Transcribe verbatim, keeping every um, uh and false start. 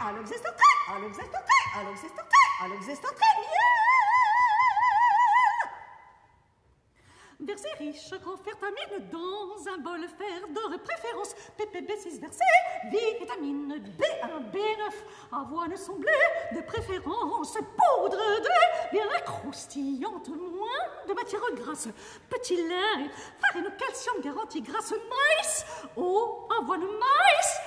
alox extorté, alox extorté, alox extorté, alox extorté, miel. Versets riches, confertamine dans un bol fer de préférence. P P B six versets, vitamine B un, B neuf, avoine somblée, de préférence poudre de bien croustillante, moins de matière grasse. Petit lait, farine, calcium, garantie grasse, maïs, eau, avoine, maïs,